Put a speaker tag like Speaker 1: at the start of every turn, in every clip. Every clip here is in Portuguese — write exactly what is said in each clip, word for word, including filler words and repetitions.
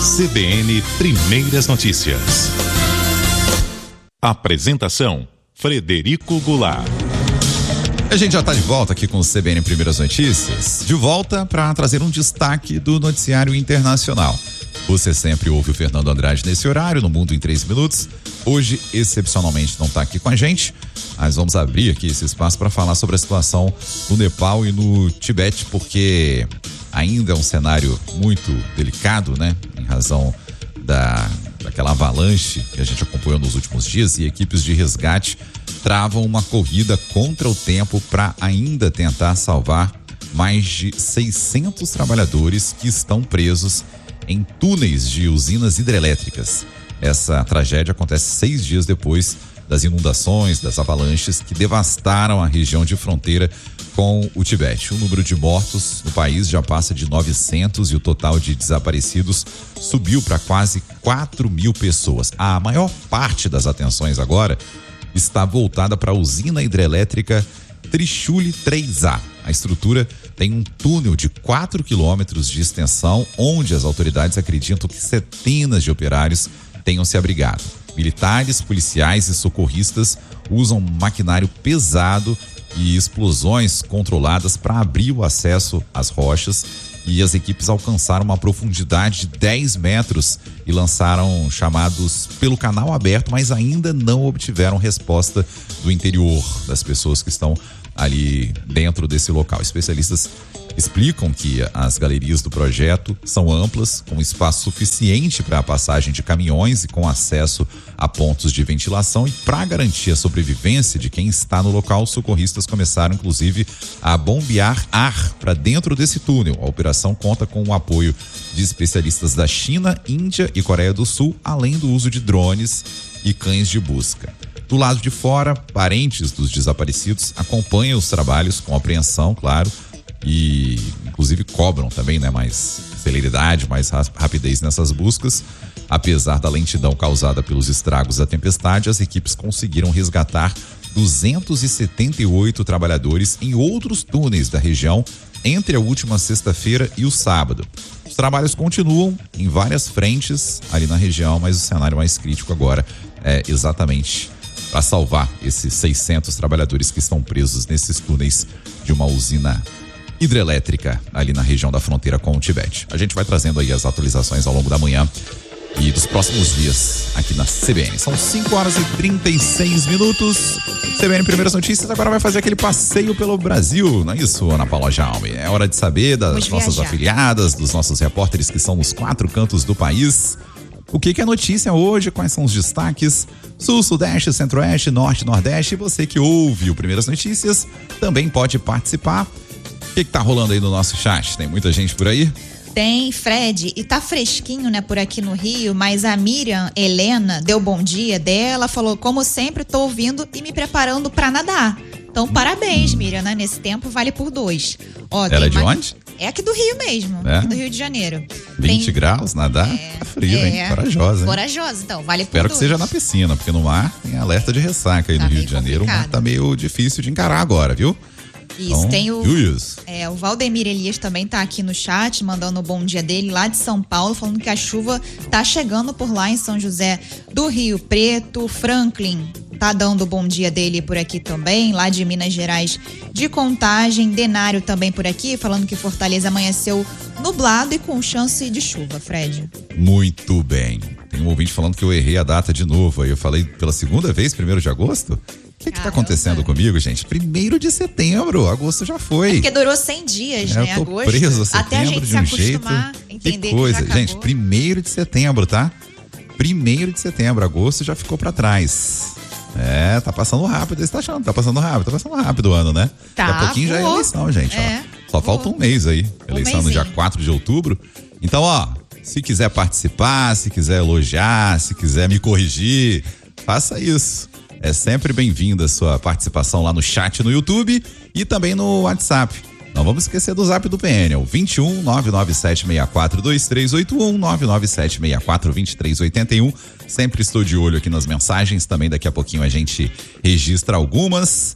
Speaker 1: C B N Primeiras Notícias. Apresentação: Frederico Goulart.
Speaker 2: A gente já está de volta aqui com o C B N Primeiras Notícias, de volta para trazer um destaque do noticiário internacional. Você sempre ouve o Fernando Andrade nesse horário, no Mundo em três minutos. Hoje, excepcionalmente, não está aqui com a gente, mas vamos abrir aqui esse espaço para falar sobre a situação no Nepal e no Tibete, porque ainda é um cenário muito delicado, né? Em razão da, daquela avalanche que a gente acompanhou nos últimos dias, e equipes de resgate travam uma corrida contra o tempo para ainda tentar salvar mais de seiscentos trabalhadores que estão presos em túneis de usinas hidrelétricas. Essa tragédia acontece seis dias depois das inundações, das avalanches que devastaram a região de fronteira com o Tibete. O número de mortos no país já passa de novecentos e o total de desaparecidos subiu para quase quatro mil pessoas. A maior parte das atenções agora está voltada para a usina hidrelétrica Trishuli três A. A estrutura tem um túnel de quatro quilômetros de extensão, onde as autoridades acreditam que centenas de operários tenham se abrigado. Militares, policiais e socorristas usam maquinário pesado e explosões controladas para abrir o acesso às rochas, e as equipes alcançaram uma profundidade de dez metros e lançaram chamados pelo canal aberto, mas ainda não obtiveram resposta do interior das pessoas que estão ali dentro desse local. Especialistas explicam que as galerias do projeto são amplas, com espaço suficiente para a passagem de caminhões e com acesso a pontos de ventilação, e para garantir a sobrevivência de quem está no local, os socorristas começaram inclusive a bombear ar para dentro desse túnel. A operação conta com o apoio de especialistas da China, Índia e Coreia do Sul, além do uso de drones e cães de busca. Do lado de fora, parentes dos desaparecidos acompanham os trabalhos com apreensão, claro, e inclusive cobram também, né, mais celeridade, mais rapidez nessas buscas. Apesar da lentidão causada pelos estragos da tempestade, as equipes conseguiram resgatar duzentos e setenta e oito trabalhadores em outros túneis da região entre a última sexta-feira e o sábado. Os trabalhos continuam em várias frentes ali na região, mas o cenário mais crítico agora é exatamente para salvar esses seiscentos trabalhadores que estão presos nesses túneis de uma usina hidrelétrica ali na região da fronteira com o Tibete. A gente vai trazendo aí as atualizações ao longo da manhã e dos próximos dias aqui na C B N. São cinco horas e trinta e seis minutos. C B N Primeiras Notícias agora vai fazer aquele passeio pelo Brasil, não é isso, Ana Paula Jaume? É hora de saber das
Speaker 3: Vamos
Speaker 2: nossas
Speaker 3: viajar.
Speaker 2: afiliadas, dos nossos repórteres que são nos quatro cantos do país. O que que é notícia hoje? Quais são os destaques? Sul, Sudeste, Centro-Oeste, Norte, Nordeste. E você que ouve o Primeiras Notícias também pode participar. O que que tá rolando aí no nosso chat? Tem muita gente por aí?
Speaker 3: Tem, Fred, e tá fresquinho, né, por aqui no Rio, mas a Miriam Helena deu bom dia dela, falou, como sempre, tô ouvindo e me preparando pra nadar. Então, parabéns, hum. Miriam, né? Nesse tempo vale por dois. Ó,
Speaker 2: Ela é de
Speaker 3: mais...
Speaker 2: onde?
Speaker 3: É aqui do Rio mesmo,
Speaker 2: é?
Speaker 3: aqui do Rio de Janeiro.
Speaker 2: vinte
Speaker 3: tem...
Speaker 2: graus, nadar?
Speaker 3: É,
Speaker 2: tá frio,
Speaker 3: é,
Speaker 2: hein? Corajosa, hein?
Speaker 3: Corajosa, então, vale por
Speaker 2: Espero
Speaker 3: dois.
Speaker 2: que seja na piscina, porque no mar tem alerta de ressaca aí
Speaker 3: Tá
Speaker 2: no Rio
Speaker 3: bem
Speaker 2: de Janeiro. O mar
Speaker 3: complicado.
Speaker 2: tá meio difícil de encarar agora, viu?
Speaker 3: Isso,
Speaker 2: Então,
Speaker 3: tem o,
Speaker 2: isso.
Speaker 3: é, o Valdemir Elias também tá aqui no chat, mandando o bom dia dele, lá de São Paulo, falando que a chuva tá chegando por lá em São José do Rio Preto. Franklin tá dando o bom dia dele por aqui também, lá de Minas Gerais de Contagem. Denário também por aqui, falando que Fortaleza amanheceu nublado e com chance de chuva, Fred.
Speaker 2: Muito bem. Tem um ouvinte falando que eu errei a data de novo. Aí eu falei pela segunda vez, primeiro de agosto? O que que tá acontecendo comigo, gente? Primeiro de setembro, agosto já foi.
Speaker 3: É porque durou cem dias,
Speaker 2: é,
Speaker 3: né?
Speaker 2: Eu tô
Speaker 3: agosto.
Speaker 2: preso a setembro
Speaker 3: Até a gente
Speaker 2: de
Speaker 3: se
Speaker 2: um
Speaker 3: acostumar,
Speaker 2: jeito.
Speaker 3: entender
Speaker 2: que coisa,
Speaker 3: que já
Speaker 2: gente,
Speaker 3: acabou.
Speaker 2: primeiro de setembro, tá? Primeiro de setembro, agosto já ficou pra trás. É, tá passando rápido, você tá achando? Tá passando rápido, tá passando rápido o ano, né?
Speaker 3: Tá,
Speaker 2: Daqui a pouquinho já é
Speaker 3: voou.
Speaker 2: eleição, gente,
Speaker 3: É,
Speaker 2: ó. Só falta um mês aí, eleição no dia
Speaker 3: mêsinho.
Speaker 2: quatro de outubro. Então, ó, se quiser participar, se quiser elogiar, se quiser me corrigir, faça isso. É sempre bem-vinda a sua participação lá no chat no YouTube e também no WhatsApp. Não vamos esquecer do zap do P N, é o vinte e um, nove nove sete seis quatro, dois três oito um, nove nove sete seis quatro, dois três oito um. Sempre estou de olho aqui nas mensagens, também daqui a pouquinho a gente registra algumas.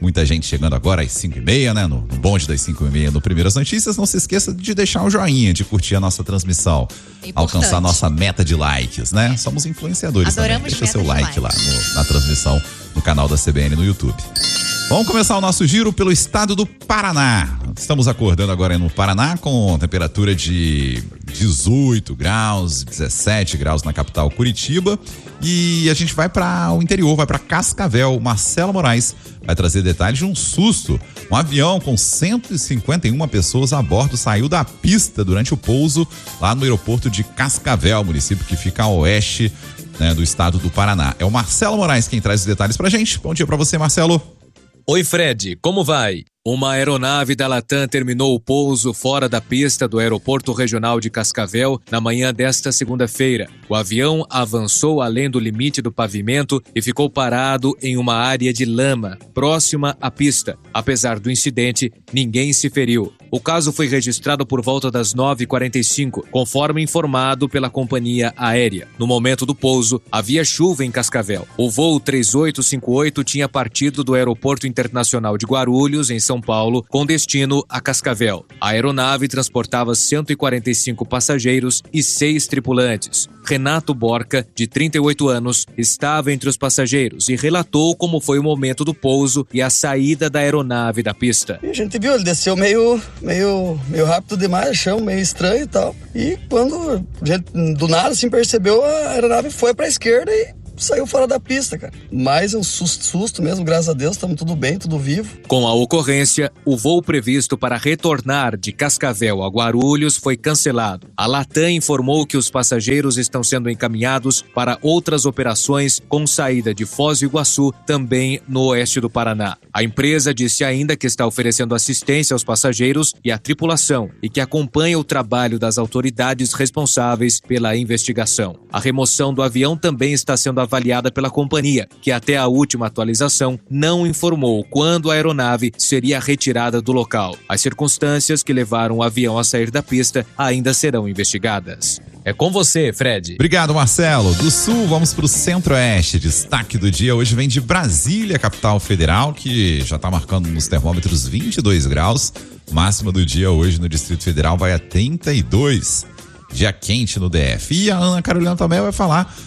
Speaker 2: Muita gente chegando agora às cinco e meia, né? No, no bonde das cinco e meia no Primeiras Notícias. Não se esqueça de deixar o joinha, de curtir a nossa transmissão. É alcançar a nossa meta de likes, né? Somos influenciadores.
Speaker 3: Adoramos
Speaker 2: também. Deixa seu like, like lá no, na transmissão no canal da C B N no YouTube. Vamos começar o nosso giro pelo estado do Paraná. Estamos acordando agora no Paraná com temperatura de dezoito graus, dezessete graus na capital Curitiba. E a gente vai para o interior, vai para Cascavel. Marcelo Moraes vai trazer detalhes de um susto. Um avião com cento e cinquenta e uma pessoas a bordo saiu da pista durante o pouso lá no aeroporto de Cascavel, município que fica a oeste, né, do estado do Paraná. É o Marcelo Moraes quem traz os detalhes pra gente. Bom dia pra você, Marcelo.
Speaker 4: Oi, Fred, como vai? Uma aeronave da Latam terminou o pouso fora da pista do Aeroporto Regional de Cascavel na manhã desta segunda-feira. O avião avançou além do limite do pavimento e ficou parado em uma área de lama, próxima à pista. Apesar do incidente, ninguém se feriu. O caso foi registrado por volta das nove e quarenta e cinco, conforme informado pela companhia aérea. No momento do pouso, havia chuva em Cascavel. O voo três oito cinco oito tinha partido do Aeroporto Internacional de Guarulhos, em São Paulo, com destino a Cascavel. A aeronave transportava cento e quarenta e cinco passageiros e seis tripulantes. Renato Borca, de trinta e oito anos, estava entre os passageiros e relatou como foi o momento do pouso e a saída da aeronave da pista.
Speaker 5: E a gente viu, ele desceu meio, meio, meio rápido demais, chão meio estranho e tal. E quando a gente, do nada, assim, percebeu, a aeronave foi para a esquerda e saiu fora da pista, cara. Mas é um susto, susto mesmo, graças a Deus, estamos tudo bem, tudo vivo.
Speaker 4: Com a ocorrência, o voo previsto para retornar de Cascavel a Guarulhos foi cancelado. A Latam informou que os passageiros estão sendo encaminhados para outras operações com saída de Foz do Iguaçu, também no oeste do Paraná. A empresa disse ainda que está oferecendo assistência aos passageiros e à tripulação e que acompanha o trabalho das autoridades responsáveis pela investigação. A remoção do avião também está sendo avaliada pela companhia, que até a última atualização não informou quando a aeronave seria retirada do local. As circunstâncias que levaram o avião a sair da pista ainda serão investigadas. É com você, Fred.
Speaker 2: Obrigado, Marcelo. Do sul, vamos para o centro-oeste. Destaque do dia hoje vem de Brasília, capital federal, que já está marcando nos termômetros vinte e dois graus. Máxima do dia hoje no Distrito Federal vai a trinta e dois. Dia quente no D F. E a Ana Carolina também vai falar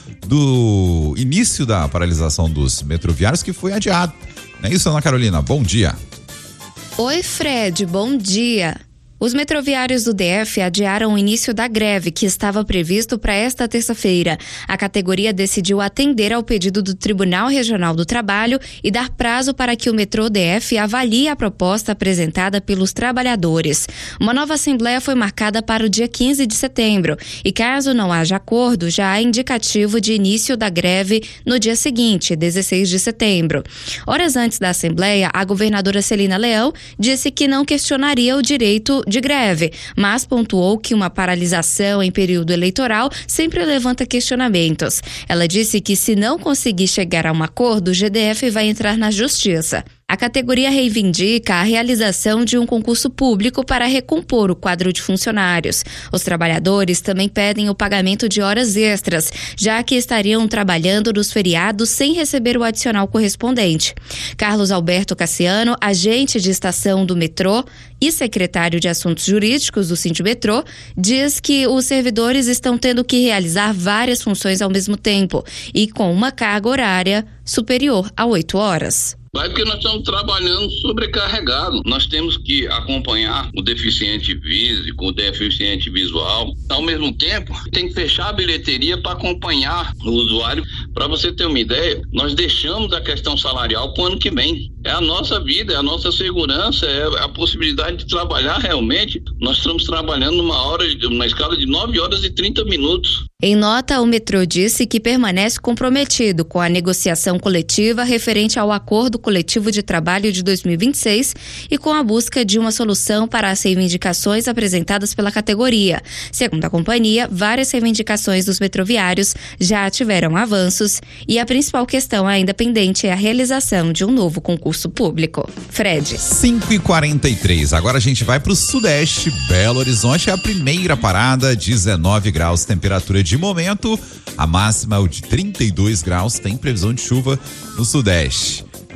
Speaker 2: do início da paralisação dos metroviários que foi adiado. Não é isso, Ana Carolina? Bom dia.
Speaker 6: Oi, Fred. Bom dia. Os metroviários do D F adiaram o início da greve, que estava previsto para esta terça-feira. A categoria decidiu atender ao pedido do Tribunal Regional do Trabalho e dar prazo para que o metrô D F avalie a proposta apresentada pelos trabalhadores. Uma nova assembleia foi marcada para o dia quinze de setembro e, caso não haja acordo, já há indicativo de início da greve no dia seguinte, dezesseis de setembro. Horas antes da assembleia, a governadora Celina Leão disse que não questionaria o direito de greve, mas pontuou que uma paralisação em período eleitoral sempre levanta questionamentos. Ela disse que, se não conseguir chegar a um acordo, o G D F vai entrar na justiça. A categoria reivindica a realização de um concurso público para recompor o quadro de funcionários. Os trabalhadores também pedem o pagamento de horas extras, já que estariam trabalhando nos feriados sem receber o adicional correspondente. Carlos Alberto Cassiano, agente de estação do metrô e secretário de Assuntos Jurídicos do Sindimetrô, diz que os servidores estão tendo que realizar várias funções ao mesmo tempo e com uma carga horária superior a oito horas.
Speaker 7: Vai porque nós estamos trabalhando sobrecarregado. Nós temos que acompanhar o deficiente físico, o deficiente visual. Ao mesmo tempo, tem que fechar a bilheteria para acompanhar o usuário. Para você ter uma ideia, nós deixamos a questão salarial para o ano que vem. É a nossa vida, é a nossa segurança, é a possibilidade de trabalhar realmente. Nós estamos trabalhando numa hora, numa escala de nove horas e trinta minutos.
Speaker 6: Em nota, o metrô disse que permanece comprometido com a negociação coletiva referente ao acordo coletivo de trabalho de dois mil e vinte e seis e com a busca de uma solução para as reivindicações apresentadas pela categoria. Segundo a companhia, várias reivindicações dos metroviários já tiveram avanços e a principal questão ainda pendente é a realização de um novo concurso público. Fred.
Speaker 2: cinco e quarenta e três. Agora a gente vai para o Sudeste. Belo Horizonte é a primeira parada, dezenove graus, temperatura de momento. A máxima é o de trinta e dois graus, tem previsão de chuva no Sudeste.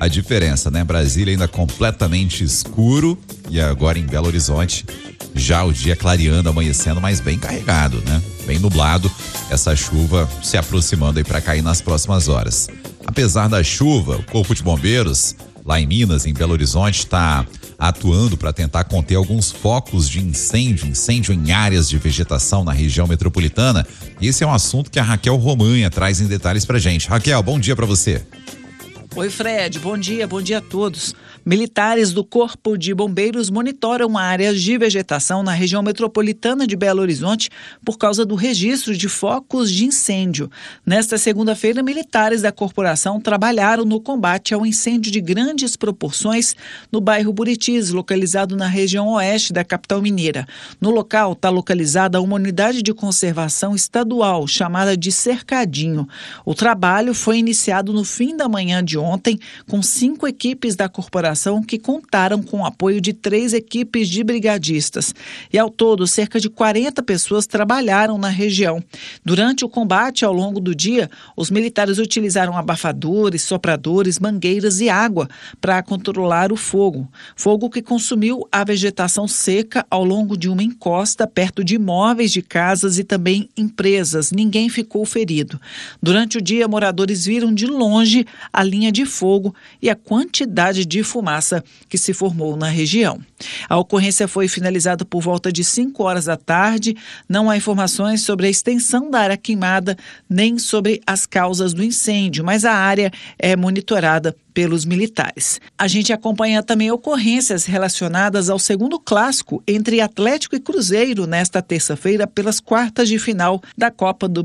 Speaker 2: a diferença, né? Brasília ainda completamente escuro e agora em Belo Horizonte já o dia clareando, amanhecendo, mas bem carregado, né? Bem nublado, essa chuva se aproximando aí para cair nas próximas horas. Apesar da chuva, o Corpo de Bombeiros lá em Minas, em Belo Horizonte, está atuando para tentar conter alguns focos de incêndio, incêndio em áreas de vegetação na região metropolitana. Esse é um assunto que a Raquel Romanha traz em detalhes pra gente. Raquel, bom dia para você.
Speaker 8: Oi, Fred, bom dia, bom dia a todos. Militares do Corpo de Bombeiros monitoram áreas de vegetação na região metropolitana de Belo Horizonte por causa do registro de focos de incêndio. Nesta segunda-feira, militares da corporação trabalharam no combate ao incêndio de grandes proporções no bairro Buritis, localizado na região oeste da capital mineira. No local está localizada uma unidade de conservação estadual chamada de Cercadinho. O trabalho foi iniciado no fim da manhã de ontem com cinco equipes da corporação que contaram com o apoio de três equipes de brigadistas. E ao todo, cerca de quarenta pessoas trabalharam na região. Durante o combate ao longo do dia, os militares utilizaram abafadores, sopradores, mangueiras e água para controlar o fogo. Fogo que consumiu a vegetação seca ao longo de uma encosta perto de imóveis de casas e também empresas. Ninguém ficou ferido. Durante o dia, moradores viram de longe a linha de fogo e a quantidade de fumaça que se formou na região. A ocorrência foi finalizada por volta de cinco horas da tarde. Não há informações sobre a extensão da área queimada nem sobre as causas do incêndio, mas a área é monitorada pelos militares. A gente acompanha também ocorrências relacionadas ao segundo clássico entre Atlético e Cruzeiro nesta terça-feira pelas quartas de final da Copa do